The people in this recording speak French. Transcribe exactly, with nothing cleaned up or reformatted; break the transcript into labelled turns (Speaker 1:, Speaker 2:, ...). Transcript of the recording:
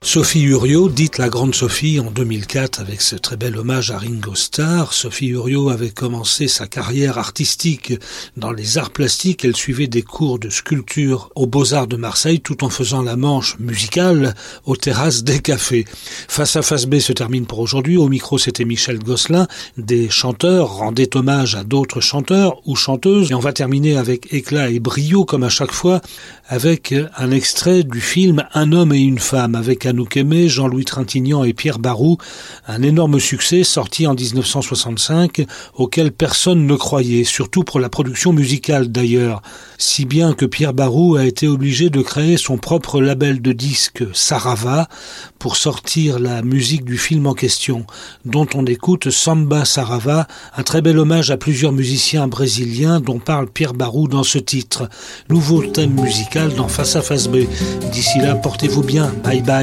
Speaker 1: Sophie Uriot, dite la Grande Sophie en deux mille quatre avec ce très bel hommage à Ringo Starr. Sophie Uriot avait commencé sa carrière artistique dans les arts plastiques. Elle suivait des cours de sculpture aux Beaux-Arts de Marseille tout en faisant la manche musicale aux terrasses des cafés. Face à Face B se termine pour aujourd'hui. Au micro, c'était Michel Gosselin. Des chanteurs rendaient hommage à d'autres chanteurs ou chanteuses. Et on va terminer avec éclat et brio comme à chaque fois avec un extrait du film Un homme et une femme avec Anouk Aimée, Jean-Louis Trintignant et Pierre Barou, un énorme succès sorti en dix-neuf cent soixante-cinq auquel personne ne croyait, surtout pour la production musicale d'ailleurs, si bien que Pierre Barou a été obligé de créer son propre label de disques Sarava pour sortir la musique du film en question, dont on écoute Samba Sarava, un très bel hommage à plusieurs musiciens brésiliens dont parle Pierre Barou dans ce titre. Nouveau thème musical dans Face à Face B. D'ici là, portez-vous bien, bye bye.